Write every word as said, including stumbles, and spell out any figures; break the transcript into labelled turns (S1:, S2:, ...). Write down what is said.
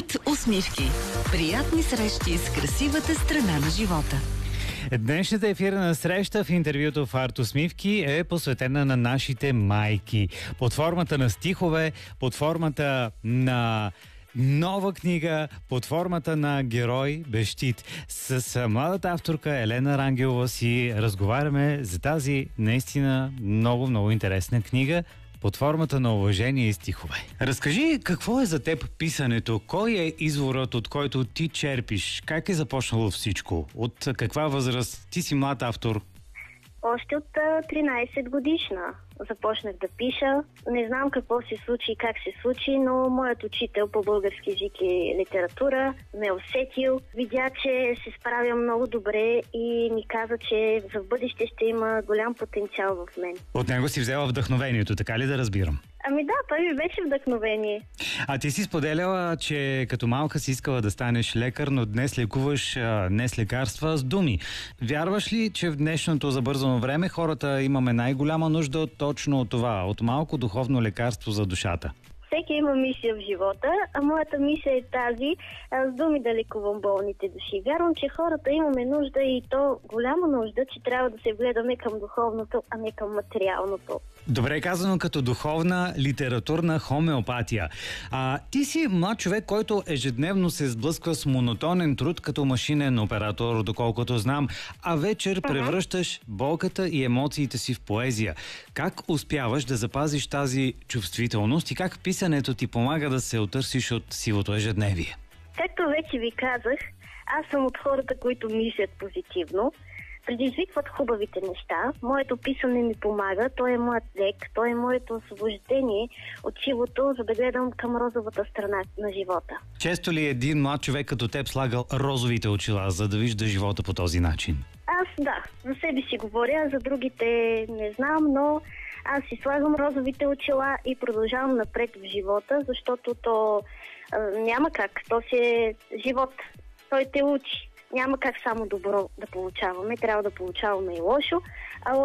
S1: Свят усмивки. Приятни срещи с красивата страна на живота.
S2: Днешната ефирна среща в интервюто в Арт усмивки е посветена на нашите майки. Под формата на стихове, под формата на нова книга, под формата на герой без щит. С младата авторка Елена Рангелова си разговаряме за тази наистина много, много интересна книга под формата на уважение и стихове. Разкажи, какво е за теб писането? Кой е изворът, от който ти черпиш? Как е започнало всичко? От каква възраст? Ти си млад автор.
S3: Още от тринайсет годишна започнах да пиша. Не знам какво се случи и как се случи, но моят учител по български език и литература ме усетил. Видя, че се справя много добре и ми каза, че за бъдеще ще има голям потенциал в мен.
S2: От него си взела вдъхновението, така ли да разбирам?
S3: Ами да, той ми беше вдъхновение.
S2: А ти си споделяла, че като малка си искала да станеш лекар, но днес лекуваш а, не с лекарства, а с думи. Вярваш ли, че в днешното забързано време хората имаме най-голяма нужда от точно от това, от малко духовно лекарство за душата?
S3: Всеки има мисия в живота, а моята мисия е тази, а, с думи да лекувам болните души. Вярвам, че хората имаме нужда и то голяма нужда, че трябва да се гледаме към духовното, а не към материалното.
S2: Добре казано, като духовна литературна хомеопатия. А, ти си млад човек, който ежедневно се сблъсква с монотонен труд като машинен оператор, доколкото знам, а вечер uh-huh. превръщаш болката и емоциите си в поезия. Как успяваш да запазиш тази чувствителност и как писането ти помага да се отърсиш от сивото ежедневие?
S3: Както вече ви казах, аз съм от хората, които мислят позитивно, предизвикват хубавите неща. Моето писане ми помага, той е моят лек, той е моето освобождение от сивото, за да гледам към розовата страна на живота.
S2: Често ли един млад човек като теб слагал розовите очила, за да вижда живота по този начин?
S3: Аз да, за себе си говоря, за другите не знам, но аз си слагам розовите очила и продължавам напред в живота, защото то а, няма как, то си е живот, той те учи. Няма как само добро да получаваме, трябва да получаваме и лошо, а